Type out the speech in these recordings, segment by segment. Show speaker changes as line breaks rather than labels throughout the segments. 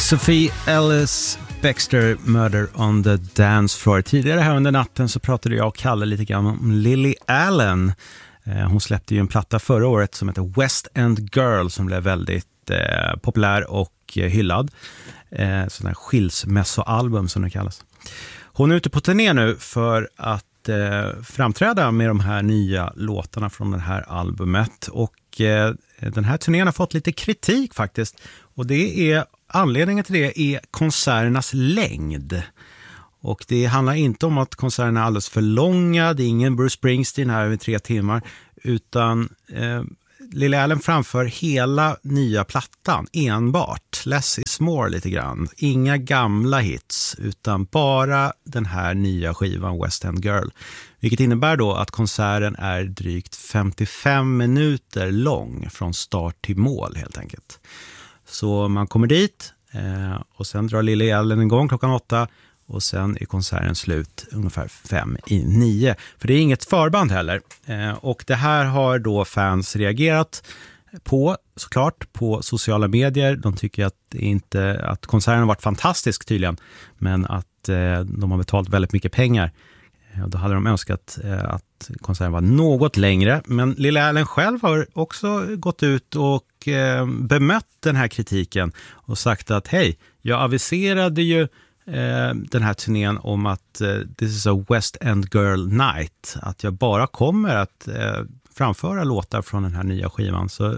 Sophie Ellis Bextor, Murder on the Dance Floor. Tidigare här under natten så pratade jag och Kalle lite grann om Lily Allen. Hon släppte ju en platta förra året som heter West End Girl som blev väldigt populär och hyllad. Sån här skilsmässoalbum som det kallas. Hon är ute på turné nu för att framträda med de här nya låtarna från det här albumet. Och den här turnén har fått lite kritik faktiskt. Och det är anledningen till det är konserternas längd. Och det handlar inte om att konserterna är alldeles för långa. Det är ingen Bruce Springsteen här över 3 timmar. Utan Lily Allen framför hela nya plattan enbart. Less is more lite grann. Inga gamla hits utan bara den här nya skivan West End Girl. Vilket innebär då att konserten är drygt 55 minuter lång från start till mål helt enkelt. Så man kommer dit och sen drar Lily Allen igång klockan 8 och sen är konserten slut ungefär 5:09. För det är inget förband heller. Och det här har då fans reagerat på såklart på sociala medier. De tycker att konserten har varit fantastisk tydligen, men att de har betalat väldigt mycket pengar. Då hade de önskat att konserten var något längre. Men Lily Allen själv har också gått ut och bemött den här kritiken och sagt att hej, jag aviserade ju den här turnén om att this is a West End Girl night. Att jag bara kommer att framföra låtar från den här nya skivan. Så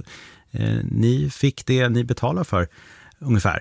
ni fick det ni betalar för. Ungefär.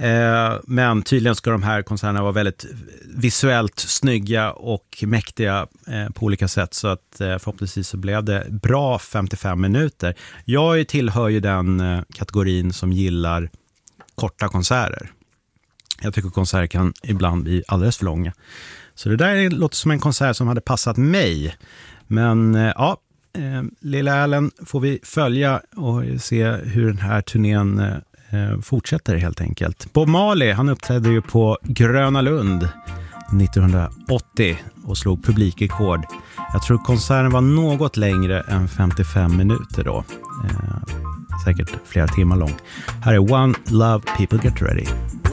Men tydligen ska de här konserterna vara väldigt visuellt snygga och mäktiga på olika sätt. Så att förhoppningsvis så blev det bra 55 minuter. Jag tillhör ju den kategorin som gillar korta konserter. Jag tycker konserter kan ibland bli alldeles för långa. Så det där låter som en konsert som hade passat mig. Men ja, Lily Allen får vi följa och se hur den här turnén fortsätter helt enkelt. Bob Marley, han uppträdde ju på Gröna Lund 1980 och slog publikrekord. Jag tror konserten var något längre än 55 minuter då. Säkert flera timmar lång. Här är One Love, People Get Ready.